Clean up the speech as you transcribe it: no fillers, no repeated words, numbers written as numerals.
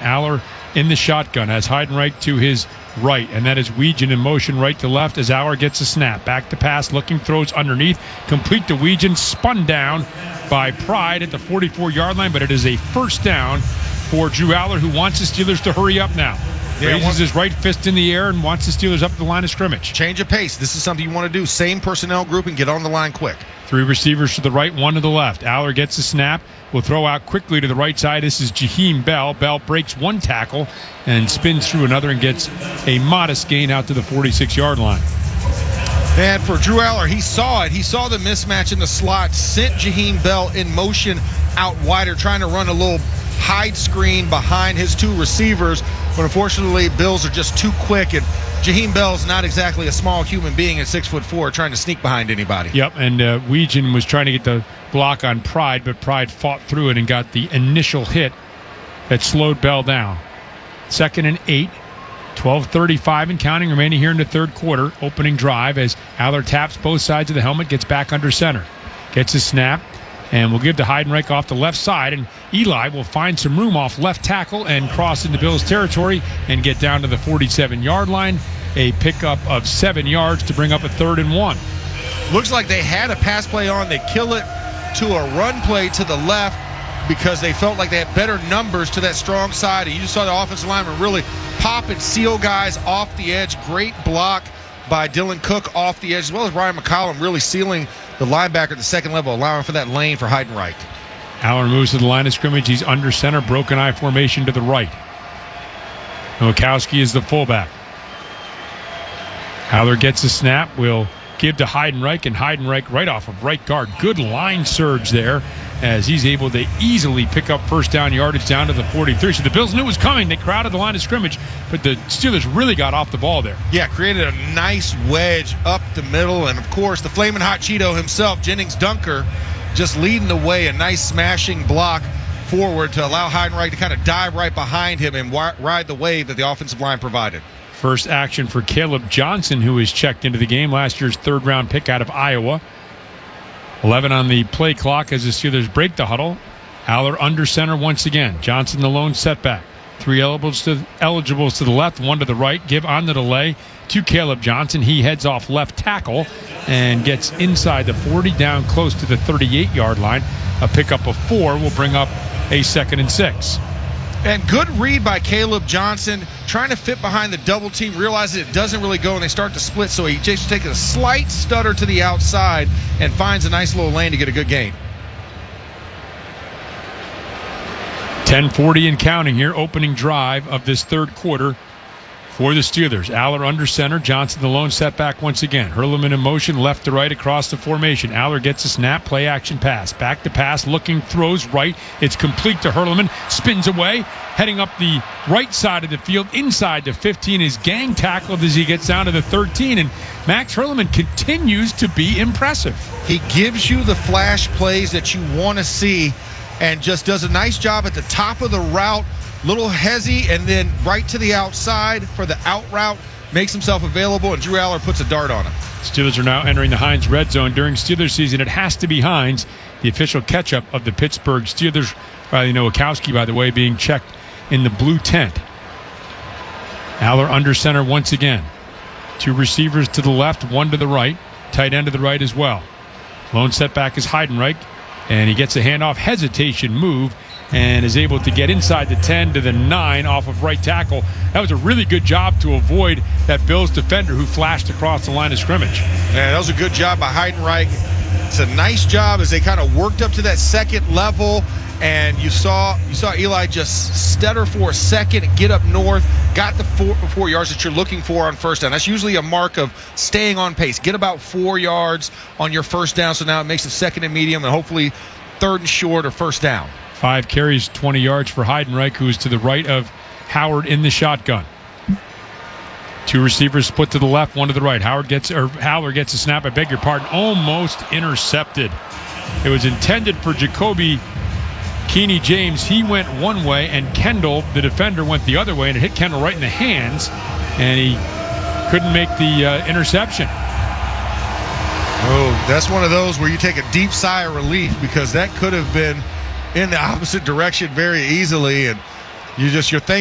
Aller in the shotgun has Heidenreich to his right, and that is Weejan in motion right to left as Aller gets a snap. Back to pass, looking, throws underneath. Complete to Weejan, spun down by Pride at the 44-yard line, but it is a first down for Drew Aller, who wants the Steelers to hurry up now. Raises his right fist in the air and wants the Steelers up the line of scrimmage. Change of pace. This is something you want to do. Same personnel group and get on the line quick. 3 receivers to the right, 1 to the left. Aller gets the snap. Will throw out quickly to the right side. This is Jaheim Bell. Bell breaks 1 tackle and spins through another and gets a modest gain out to the 46-yard line. And for Drew Aller, he saw it. He saw the mismatch in the slot, sent Jaheim Bell in motion out wider, trying to run a little hide screen behind his 2 receivers. But unfortunately, Bills are just too quick, and Jaheim Bell's not exactly a small human being at 6'4", trying to sneak behind anybody. Yep, and Weejan was trying to get the block on Pride, but Pride fought through it and got the initial hit that slowed Bell down. 2nd and 8. 12:35 and counting remaining here in the third quarter. Opening drive as Aller taps both sides of the helmet, gets back under center. Gets a snap, and will give to Heidenreich off the left side, and Eli will find some room off left tackle and cross into Bills territory and get down to the 47-yard line. A pickup of 7 yards to bring up a 3rd and 1. Looks like they had a pass play on. They kill it to a run play to the left because they felt like they had better numbers to that strong side. And you just saw the offensive lineman really pop and seal guys off the edge. Great block by Dylan Cook off the edge, as well as Ryan McCollum really sealing the linebacker at the second level, allowing for that lane for Heidenreich. Aller moves to the line of scrimmage. He's under center, broken eye formation to the right. Nowakowski is the fullback. Aller gets a snap, will give to Heidenreich, and Heidenreich right off of right guard. Good line surge there as he's able to easily pick up first down yardage down to the 43. So the Bills knew it was coming. They crowded the line of scrimmage, but the Steelers really got off the ball there. Yeah, created a nice wedge up the middle, and of course the Flamin' Hot Cheeto himself, Jennings Dunker, just leading the way. A nice smashing block forward to allow Heidenreich to kind of dive right behind him and ride the wave that the offensive line provided. First action for Caleb Johnson, who was checked into the game, last year's third-round pick out of Iowa. 11 on the play clock as the Steelers break the huddle. Aller under center once again. Johnson the lone setback. 3 eligibles to the left, 1 to the right. Give on the delay to Caleb Johnson. He heads off left tackle and gets inside the 40, down close to the 38-yard line. A pickup of 4 will bring up a 2nd and 6. And good read by Caleb Johnson, trying to fit behind the double team, realizes it doesn't really go, and they start to split, so he just takes a slight stutter to the outside and finds a nice little lane to get a good gain. 10:40 and counting here, opening drive of this third quarter for the Steelers. Aller under center, Johnson the lone setback once again. Hurleman in motion, left to right across the formation. Aller gets a snap, play action pass. Back to pass, looking, throws right. It's complete to Hurleman, spins away, heading up the right side of the field, inside the 15, is gang tackled as he gets down to the 13, and Max Hurleman continues to be impressive. He gives you the flash plays that you want to see and just does a nice job at the top of the route. Little hezzy, and then right to the outside for the out route, makes himself available, and Drew Aller puts a dart on him. Steelers are now entering the Heinz red zone. During Steelers season, it has to be Heinz, the official catch-up of the Pittsburgh Steelers. Riley Nowakowski, by the way, being checked in the blue tent. Aller under center once again. 2 receivers to the left, 1 to the right. Tight end to the right as well. Lone setback is Heidenreich, and he gets a handoff hesitation move and is able to get inside the 10 to the 9 off of right tackle. That was a really good job to avoid that Bills defender who flashed across the line of scrimmage. Yeah, that was a good job by Heidenreich. It's a nice job as they kind of worked up to that second level, and you saw Eli just stutter for a second and get up north, got the 4 yards that you're looking for on first down. That's usually a mark of staying on pace. Get about 4 yards on your first down, so now it makes it 2nd and medium and hopefully 3rd and short or first down. 5 carries, 20 yards for Heidenreich, who is to the right of Howard in the shotgun. 2 receivers split to the left, 1 to the right. Haller gets a snap, I beg your pardon, almost intercepted. It was intended for Jacoby Keeney James. He went one way, and Kendall, the defender, went the other way, and it hit Kendall right in the hands, and he couldn't make the interception. Oh, that's one of those where you take a deep sigh of relief, because that could have been in the opposite direction very easily, and you're thankful